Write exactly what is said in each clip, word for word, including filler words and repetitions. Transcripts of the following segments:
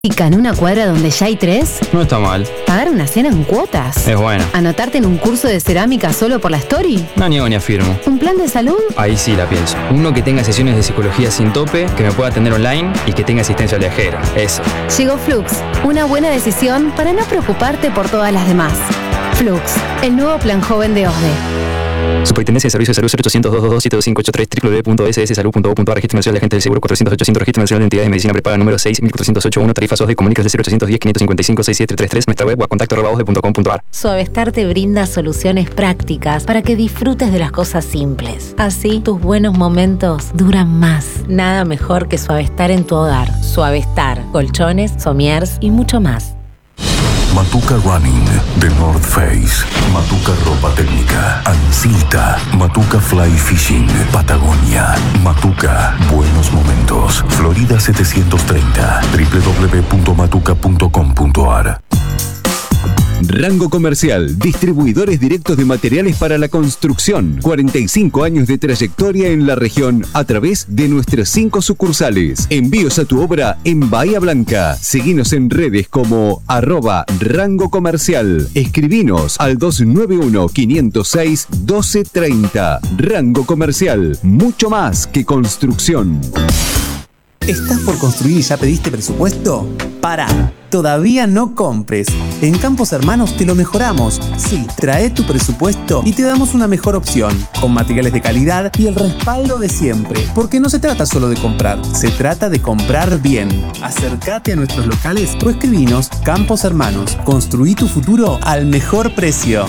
¿En una cuadra donde ya hay tres? No está mal. ¿Pagar una cena en cuotas? Es bueno. ¿Anotarte en un curso de cerámica solo por la story? No niego ni afirmo. ¿Un plan de salud? Ahí sí la pienso. Uno que tenga sesiones de psicología sin tope, que me pueda atender online y que tenga asistencia viajera. Eso. Llegó Flux, una buena decisión para no preocuparte por todas las demás. Flux, el nuevo plan joven de O S D E. Superintendencia de Servicios de Salud cero ochocientos, doscientos veintidós, siete dos cinco ocho tres, doble u doble u doble u punto ese ese salud punto gov punto a r, Registro Nacional de Agentes del Seguro cuatrocientos ochocientos, Registro Nacional de Entidades de Medicina Prepaga número seis mil cuatrocientos ochenta y uno, tarifas O S D E, comunicas de cero ochocientos diez, quinientos cincuenta y cinco, sesenta y siete treinta y tres, nuestra web o a contacto arroba osde punto com punto a r. Suavestar te brinda soluciones prácticas para que disfrutes de las cosas simples. Así, tus buenos momentos duran más. Nada mejor que Suavestar en tu hogar. Suavestar, colchones, somiers y mucho más. Matuca Running de North Face, Matuca Ropa Técnica, Ancilta, Matuca Fly Fishing, Patagonia, Matuca Buenos Momentos, Florida setecientos treinta, doble u doble u doble u punto matuca punto com punto a r. Rango Comercial, distribuidores directos de materiales para la construcción. cuarenta y cinco años de trayectoria en la región a través de nuestras cinco sucursales. Envíos a tu obra en Bahía Blanca. Seguinos en redes como arroba Rango Comercial. Escribinos al dos nueve uno, quinientos seis, doce treinta. Rango Comercial, mucho más que construcción. ¿Estás por construir y ya pediste presupuesto? Pará, todavía no compres. En Campos Hermanos te lo mejoramos. Sí, trae tu presupuesto y te damos una mejor opción, con materiales de calidad y el respaldo de siempre. Porque no se trata solo de comprar, se trata de comprar bien. Acércate a nuestros locales o escribinos. Campos Hermanos, construí tu futuro al mejor precio.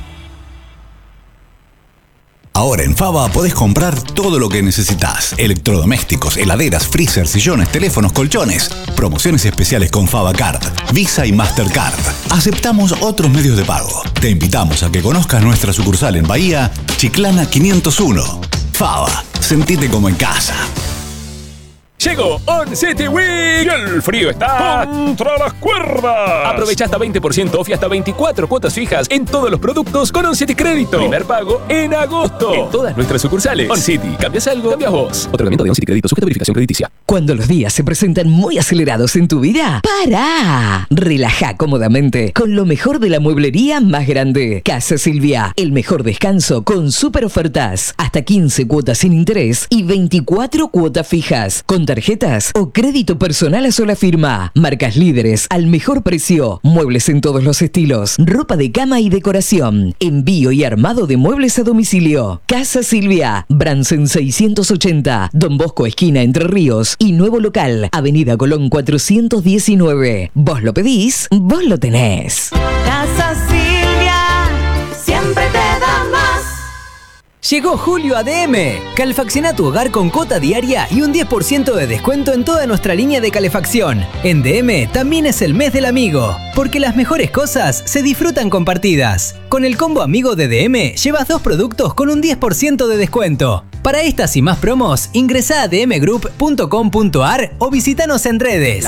Ahora en Fava podés comprar todo lo que necesitas. Electrodomésticos, heladeras, freezer, sillones, teléfonos, colchones. Promociones especiales con Fava Card, Visa y Mastercard. Aceptamos otros medios de pago. Te invitamos a que conozcas nuestra sucursal en Bahía, Chiclana quinientos uno. Fava, sentite como en casa. Llegó On City Week y el frío está contra las cuerdas. Aprovecha hasta veinte por ciento off y hasta veinticuatro cuotas fijas en todos los productos con On City Crédito. Primer pago en agosto en todas nuestras sucursales. On City, cambias algo, cambias vos. Otorgamiento de On City Crédito sujeto a verificación crediticia. Cuando los días se presentan muy acelerados en tu vida, ¡para! Relaja cómodamente con lo mejor de la mueblería más grande. Casa Silvia, el mejor descanso con super ofertas. Hasta quince cuotas sin interés y veinticuatro cuotas fijas. Con tarjetas o crédito personal a sola firma. Marcas líderes al mejor precio. Muebles en todos los estilos. Ropa de cama y decoración. Envío y armado de muebles a domicilio. Casa Silvia, Bransen seiscientos ochenta, Don Bosco esquina Entre Ríos y nuevo local, Avenida Colón cuatrocientos diecinueve. Vos lo pedís, vos lo tenés. Casa Silvia, siempre te da más. Llegó julio a D M. Calefacciona tu hogar con cuota diaria y un diez por ciento de descuento en toda nuestra línea de calefacción. En D M también es el mes del amigo, porque las mejores cosas se disfrutan compartidas. Con el combo amigo de D M llevas dos productos con un diez por ciento de descuento. Para estas y más promos, ingresá a d m group punto com punto a r o visitanos en redes.